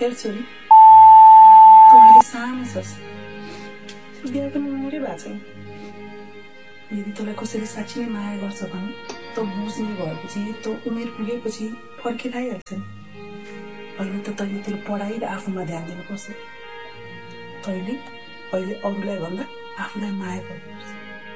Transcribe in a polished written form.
हेर छोरी, तँ अहिले सानो छस्, बिहा पनि उमेरै भएको छैन। यदि तँलाई कसैले साँच्चै नै माया गर्छ भने तँ बुझ्ने भएपछि तँ उमेर पुगेपछि फर्केर आइहाल्छ नि। अहिले त तैँले तेरो पढाइ र आफूमा ध्यान दिनुपर्छ। तैँले अहिले अरूलाई भन्दा आफूलाई माया गर्नुपर्छ।